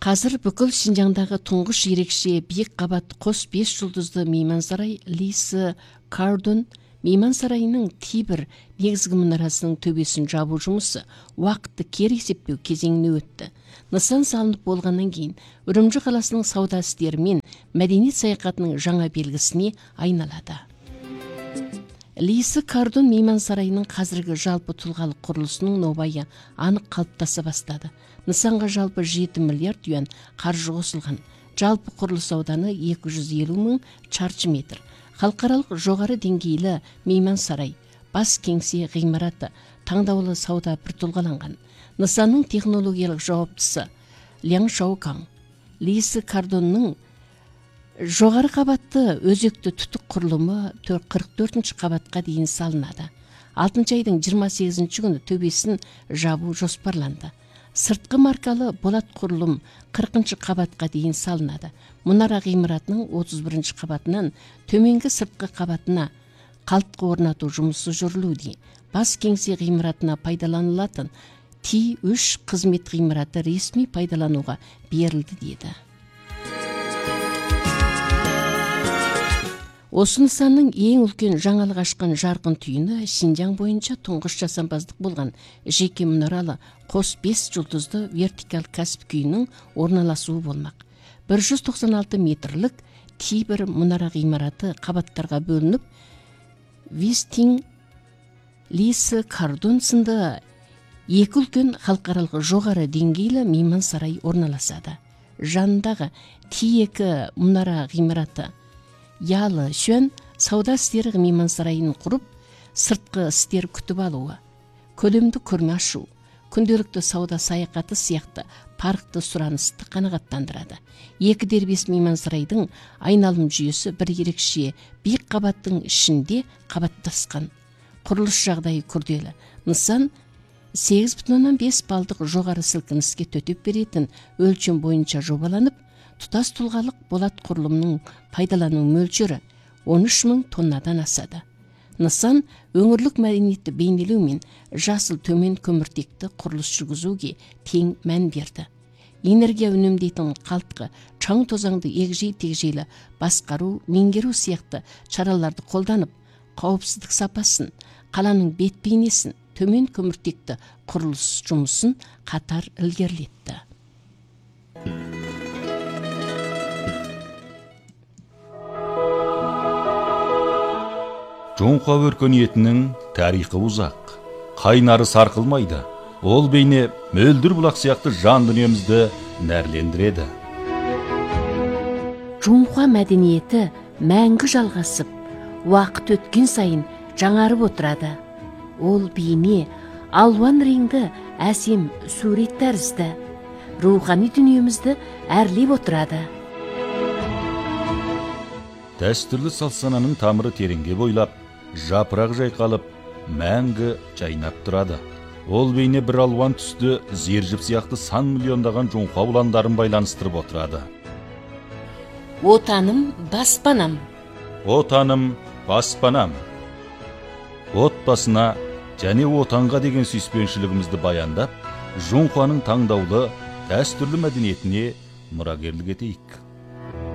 Қазір бүкіл Шинжаңдағы тұңғыш ерекше биік қабат қос 5 жұлдызды меймансарай Лисі Кардон мейман сарайының Тибір негізгі мұнарасының төбесін жабу жұмысы уақытты кері есептеу кезеңіне өтті. Нысан салынып болғаннан кейін Үрімжі қаласының сауда істері мен мәдениет саяхатының жаңа белгісіне айналады. Лисі Кардон мейман сарайының қазіргі жалпы тұлғалық құрылысының нобайы анық қалыптаса бастады. Нысанға жалпы 7 миллиард юан қаржы қосылған. Жалпы құрылыс ауданы 250 мың шаршы метр. Халықаралық жоғары деңгейлі мейман сарай, бас кеңсе ғимараты, таңдаулы сауда бір тұлғаланған. Нысанның технологиялық жауаптысы Ляң Шаукаң. Лисі Кардонның жоғары қабатты өзекті түтік құрылымы 44-ші қабатқа дейін салынады. 6 айдың 28-ші күні төбесін жабу жоспарланды. Сыртқы маркалы болат құрылым 40-ші қабатқа дейін салынады. Мұнара ғимаратының 31-ші қабатынан төменгі сыртқы қабатына қалтқы орнату жұмысы жүрілуде. Бас кеңсе ғимаратына пайдаланылатын Т3 қызмет ғимараты ресми пайдалануға берілді деді. Осы нысанның ең үлкен жаңалық ашқан жарқын түйіні Шинжаң бойынша тұңғыш жасампаздық болған жеке мұнаралы қос 5 жұлдызды вертикал кәсіп күйінің орналасуы болмақ. 196 метрлік Тибір мұнара ғимараты қабаттарға бөлініп, Вистинг, Лисі Кардон сынды екі үлкен халықаралық жоғары деңгейлі мейман сарай орналасады. Жанындағы Т2 мұнара ғимараты Ялы Шөн сауда істері мейман сарайын құрып, сыртқы істер күтіп алуы, көлемді көрме ашу, күнделікті сауда саяхаты сияқты паркты сұранысты қанағаттандырады. 2 дербес мейман сарайдың айналым жүйесі бір ерекше биік қабаттың ішінде қабаттасқан. Құрылыс жағдайы күрделі. Нысан 8,5 балдық жоғары сілкініске төтеп беретін өлшем бойынша жобаланып, тұтас тұлғалық болат құрылымның пайдалану мөлшері 13 мың тоннадан асады. Нысан өңірлік мәдениетті бейнелеу мен жасыл төмен көміртекті құрылыс жүргізуге тең мән берді. Энергия үнемдейтін қалтқы, чаң тозаңды егжей-тегжейлі басқару, меңгеру сияқты шараларды қолданып, қауіпсіздік сапасын, қаланың бет бейнесін, төмен көміртекті құрылыс жұмысын қатар ілгерілетті. Жоңқа өркениетінің тарихы ұзақ, қайнары сарқылмайды. Ол бейне мөлдір бұлақ сияқты жан дүниемізді нәрлендіреді. Жоңқа мәдениеті мәңгі жалғасып, уақыт өткен сайын жаңарып отырады. Ол бейне алуан реңді әсем сурет тәрізді, рухани дүниемізді әрлеп отырады. Дәстүрлі салт-сананың тамыры тереңге бойлап, жапырақ жайқалып, мәңгі жайнап тұрады. Ол бейне бір алуан түсті зержіп сияқты сан миллиондаған жоңқа ұландарын байланыстырып отырады. Отаным, баспанам. Отаным, баспанам. Отбасына және отанға деген сүйіспеншілігімізді баяндап, жоңқаның таңдаулы дәстүрлі мәдениетіне мұрагерлік етейік.